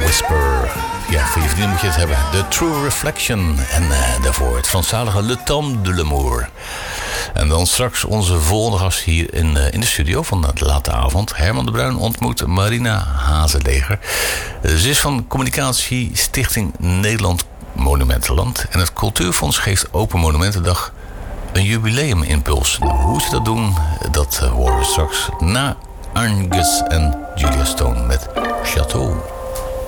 Whisper. Ja, voor je vrienden moet je het hebben. The True Reflection. En daarvoor het Franstalige Le Temps de l'Amour. En dan straks onze volgende gast hier in de studio van de late avond. Herman de Bruin ontmoet Marina Hazeleger. Ze is van Communicatie Stichting Nederland Monumentenland. En het Cultuurfonds geeft Open Monumentendag een jubileumimpuls. Nou, hoe ze dat doen, dat horen we straks na Angus en Julia Stone met Chateau.